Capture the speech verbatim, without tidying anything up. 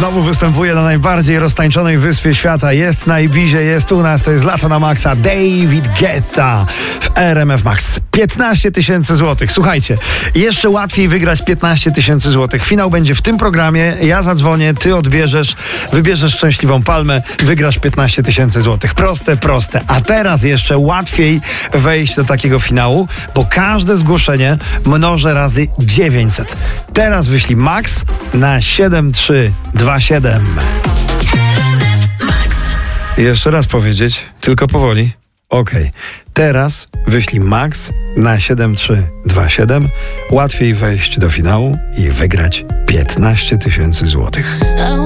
Znowu występuje na najbardziej roztańczonej wyspie świata. Jest na Ibizie, jest u nas. To jest Lato na Maxa. David Guetta w R M F Max. piętnaście tysięcy złotych. Słuchajcie, jeszcze łatwiej wygrać piętnaście tysięcy złotych. Finał będzie w tym programie. Ja zadzwonię, ty odbierzesz, wybierzesz szczęśliwą palmę, wygrasz piętnaście tysięcy złotych. Proste, proste. A teraz jeszcze łatwiej wejść do takiego finału, bo każde zgłoszenie mnożę razy dziewięćset. Teraz wyślij Max na siedem trzy dwa siedem. Jeszcze raz powiedzieć, tylko powoli. Okej. Okay. Teraz wyślij Max na siedem trzy dwa siedem. Łatwiej wejść do finału i wygrać piętnaście tysięcy złotych.